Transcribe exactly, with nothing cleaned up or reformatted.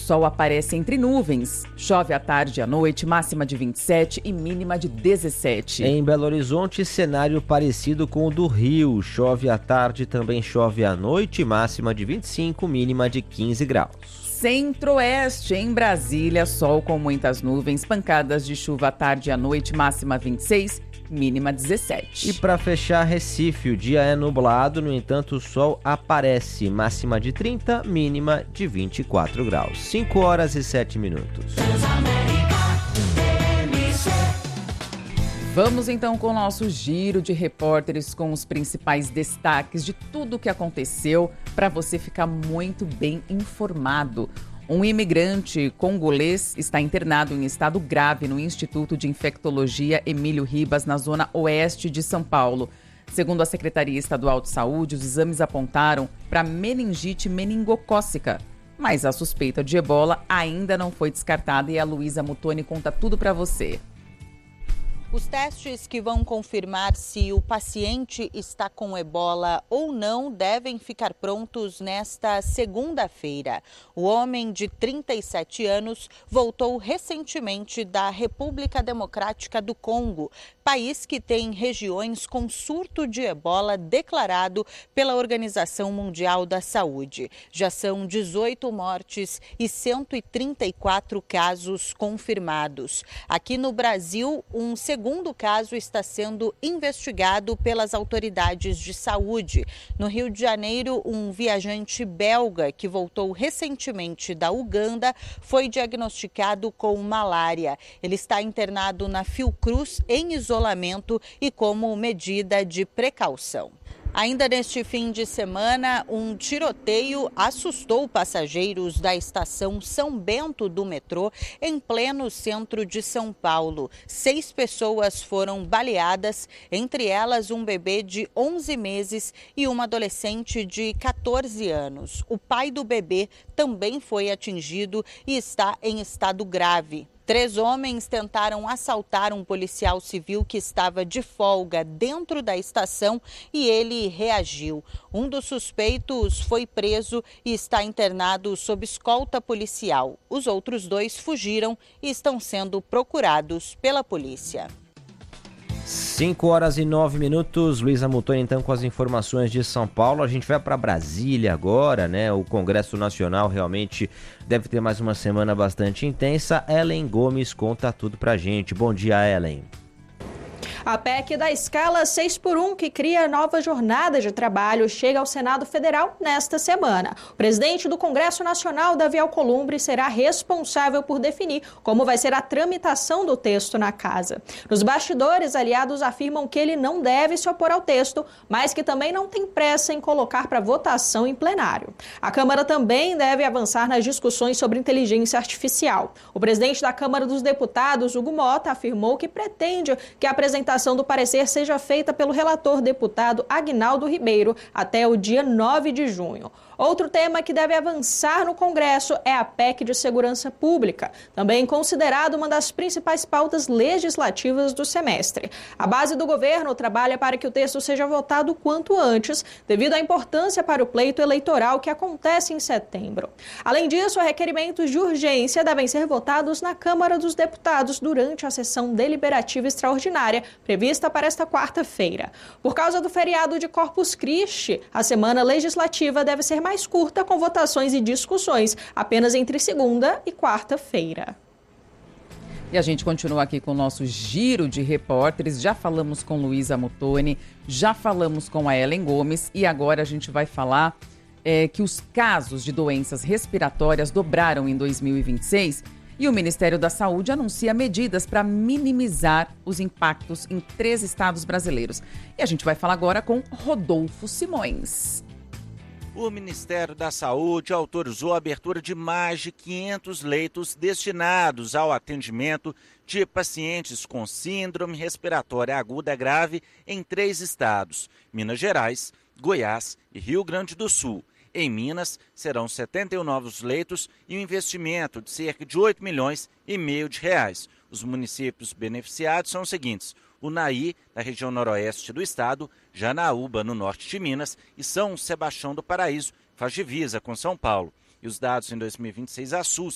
sol aparece entre nuvens. Chove à tarde e à noite, máxima de vinte e sete e mínima de dezessete. Em Belo Horizonte, cenário parecido com o do Rio. Chove à tarde, também chove à noite, máxima de vinte e cinco, mínima de quinze graus. Centro-Oeste, em Brasília, sol com muitas nuvens, pancadas de chuva à tarde e à noite, máxima vinte e seis, mínima dezessete. E para fechar, Recife, o dia é nublado, no entanto o sol aparece, máxima de trinta, mínima de vinte e quatro graus. cinco horas e sete minutos. Vamos então com o nosso giro de repórteres com os principais destaques de tudo o que aconteceu para você ficar muito bem informado. Um imigrante congolês está internado em estado grave no Instituto de Infectologia Emílio Ribas, na zona oeste de São Paulo. Segundo a Secretaria Estadual de Saúde, os exames apontaram para meningite meningocócica, mas a suspeita de ebola ainda não foi descartada e a Luísa Mutoni conta tudo para você. Os testes que vão confirmar se o paciente está com ebola ou não devem ficar prontos nesta segunda-feira. O homem de trinta e sete anos voltou recentemente da República Democrática do Congo, país que tem regiões com surto de ebola declarado pela Organização Mundial da Saúde. Já são dezoito mortes e cento e trinta e quatro casos confirmados. Aqui no Brasil, um segundo O segundo caso está sendo investigado pelas autoridades de saúde. No Rio de Janeiro, um viajante belga que voltou recentemente da Uganda foi diagnosticado com malária. Ele está internado na Fiocruz em isolamento e como medida de precaução. Ainda neste fim de semana, um tiroteio assustou passageiros da estação São Bento do metrô, em pleno centro de São Paulo. Seis pessoas foram baleadas, entre elas um bebê de onze meses e uma adolescente de quatorze anos. O pai do bebê também foi atingido e está em estado grave. Três homens tentaram assaltar um policial civil que estava de folga dentro da estação e ele reagiu. Um dos suspeitos foi preso e está internado sob escolta policial. Os outros dois fugiram e estão sendo procurados pela polícia. cinco horas e nove minutos, Luísa Mutoni então com as informações de São Paulo. A gente vai para Brasília agora, né? O Congresso Nacional realmente deve ter mais uma semana bastante intensa. Ellen Gomes conta tudo pra gente. Bom dia, Ellen. A P E C da escala seis por um, que cria nova jornada de trabalho, chega ao Senado Federal nesta semana. O presidente do Congresso Nacional, Davi Alcolumbre, será responsável por definir como vai ser a tramitação do texto na casa. Nos bastidores, aliados afirmam que ele não deve se opor ao texto, mas que também não tem pressa em colocar para votação em plenário. A Câmara também deve avançar nas discussões sobre inteligência artificial. O presidente da Câmara dos Deputados, Hugo Mota, afirmou que pretende que a apresentação do parecer seja feita pelo relator deputado Aguinaldo Ribeiro até o dia nove de junho. Outro tema que deve avançar no Congresso é a P E C de Segurança Pública, também considerado uma das principais pautas legislativas do semestre. A base do governo trabalha para que o texto seja votado quanto antes, devido à importância para o pleito eleitoral que acontece em setembro. Além disso, requerimentos de urgência devem ser votados na Câmara dos Deputados durante a sessão deliberativa extraordinária, prevista para esta quarta-feira. Por causa do feriado de Corpus Christi, a semana legislativa deve ser mais curta, com votações e discussões apenas entre segunda e quarta-feira. E a gente continua aqui com o nosso giro de repórteres. Já falamos com Luísa Mutoni, já falamos com a Ellen Gomes e agora a gente vai falar é, que os casos de doenças respiratórias dobraram em dois mil e vinte e seis e o Ministério da Saúde anuncia medidas para minimizar os impactos em três estados brasileiros. E a gente vai falar agora com Rodolfo Simões. O Ministério da Saúde autorizou a abertura de mais de quinhentos leitos destinados ao atendimento de pacientes com síndrome respiratória aguda grave em três estados: Minas Gerais, Goiás e Rio Grande do Sul. Em Minas, serão setenta e um novos leitos e um investimento de cerca de oito milhões e meio de reais. Os municípios beneficiados são os seguintes: Unai, na região noroeste do estado, Janaúba, no norte de Minas, e São Sebastião do Paraíso, faz divisa com São Paulo. E os dados em dois mil e vinte e seis assustam.